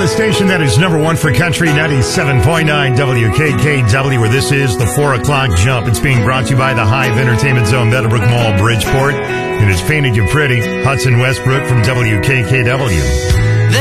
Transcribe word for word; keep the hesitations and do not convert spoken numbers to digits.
the station that is number one for country, ninety-seven point nine W K K W, where this is the four o'clock jump. It's being brought to you by the Hive Entertainment Zone, Meadowbrook Mall, Bridgeport. And it's painted you pretty, Hudson Westbrook from W K K W.